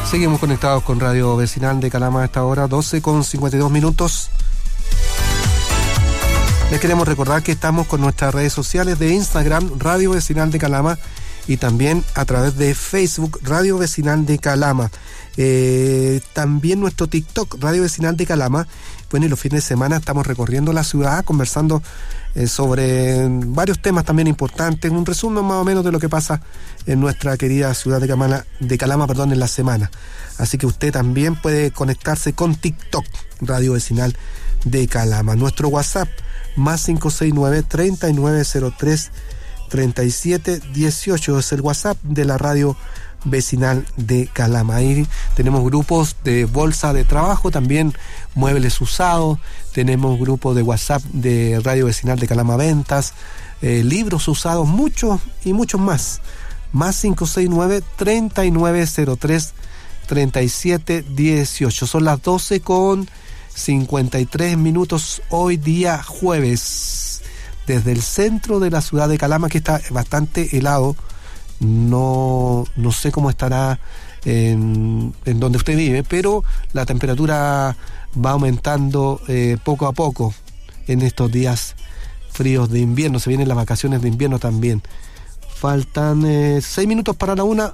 Seguimos conectados con Radio Vecinal de Calama a esta hora, 12:52. Les queremos recordar que estamos con nuestras redes sociales de Instagram, Radio Vecinal de Calama, y también a través de Facebook, Radio Vecinal de Calama. También nuestro TikTok, Radio Vecinal de Calama. Bueno, y los fines de semana estamos recorriendo la ciudad, conversando sobre varios temas también importantes, un resumen más o menos de lo que pasa en nuestra querida ciudad de Calama, en la semana. Así que usted también puede conectarse con TikTok, Radio Vecinal de Calama. Nuestro WhatsApp, más 569-3903-3718, es el WhatsApp de la Radio Vecinal de Calama. Ahí tenemos grupos de bolsa de trabajo, también muebles usados, tenemos grupos de WhatsApp de Radio Vecinal de Calama Ventas, libros usados, muchos y muchos más. Más 569-3903-3718. Son las 12:53 hoy día jueves, desde el centro de la ciudad de Calama, que está bastante helado. No sé cómo estará en donde usted vive, pero la temperatura va aumentando poco a poco en estos días fríos de invierno. Se vienen las vacaciones de invierno también. Faltan 6 minutos para la 1,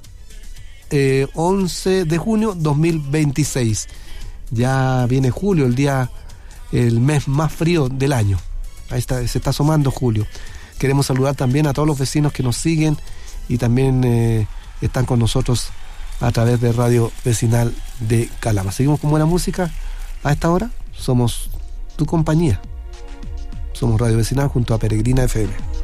11 de junio 2026. Ya viene julio, el mes más frío del año. Ahí está, se está asomando julio. Queremos saludar también a todos los vecinos que nos siguen y también están con nosotros a través de Radio Vecinal de Calama. Seguimos con buena música a esta hora. Somos tu compañía. Somos Radio Vecinal junto a Peregrina FM.